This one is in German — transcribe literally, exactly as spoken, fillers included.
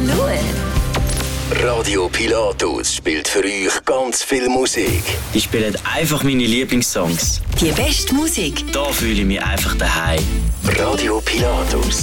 schauen. Radio Pilatus spielt für euch ganz viel Musik. Die spielen einfach meine Lieblingssongs. Die beste Musik. Da fühle ich mich einfach daheim. Radio Pilatus.